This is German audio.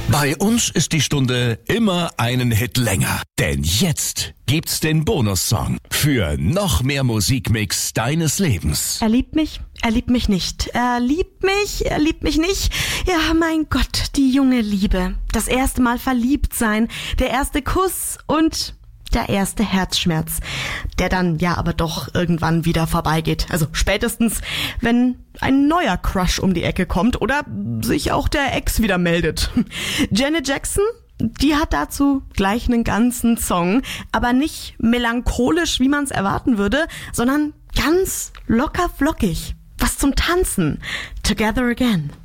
Bei uns ist die Stunde immer einen Hit länger. Denn jetzt gibt's den Bonussong für noch mehr Musikmix deines Lebens. Er liebt mich nicht. Er liebt mich nicht. Ja, mein Gott, die junge Liebe. Das erste Mal verliebt sein, der erste Kuss und der erste Herzschmerz, der dann ja aber doch irgendwann wieder vorbeigeht. Also spätestens, wenn ein neuer Crush um die Ecke kommt oder sich auch der Ex wieder meldet. Janet Jackson, die hat dazu gleich einen ganzen Song, aber nicht melancholisch, wie man es erwarten würde, sondern ganz locker flockig. Was zum Tanzen. Together Again.